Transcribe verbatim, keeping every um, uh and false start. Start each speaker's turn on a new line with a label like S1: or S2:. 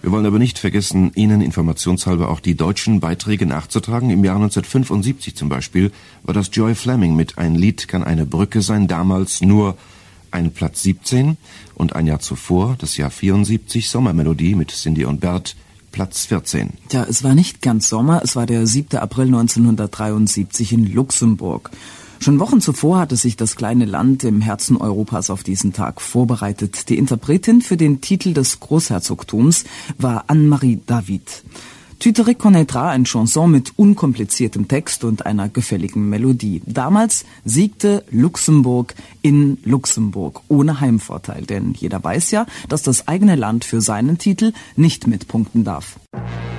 S1: Wir wollen aber nicht vergessen, Ihnen informationshalber auch die deutschen Beiträge nachzutragen. Im Jahr neunzehnhundertfünfundsiebzig zum Beispiel war das Joy Fleming mit Ein Lied kann eine Brücke sein, damals nur ein Platz siebzehn. Und ein Jahr zuvor, das Jahr vierundsiebzig, Sommermelodie mit Cindy und Bert, Platz vierzehn.
S2: Tja, es war nicht ganz Sommer, es war der siebte April neunzehnhundertdreiundsiebzig in Luxemburg. Schon Wochen zuvor hatte sich das kleine Land im Herzen Europas auf diesen Tag vorbereitet. Die Interpretin für den Titel des Großherzogtums war Anne-Marie David. Tu te reconnaîtras, eine Chanson mit unkompliziertem Text und einer gefälligen Melodie. Damals siegte Luxemburg in Luxemburg, ohne Heimvorteil. Denn jeder weiß ja, dass das eigene Land für seinen Titel nicht mitpunkten darf.